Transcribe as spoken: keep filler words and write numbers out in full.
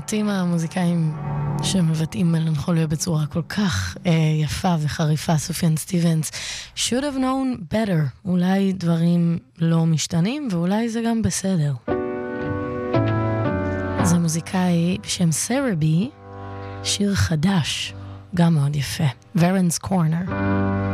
מעטים המוזיקאים שמבטאים מלנכוליה בצורה כל כך אה, יפה וחריפה. סופיאן סטיבנס, should have known better. אולי דברים לא משתנים ואולי זה גם בסדר. זה מוזיקאי בשם סרבי, שיר חדש, גם מאוד יפה. Varen's Corner.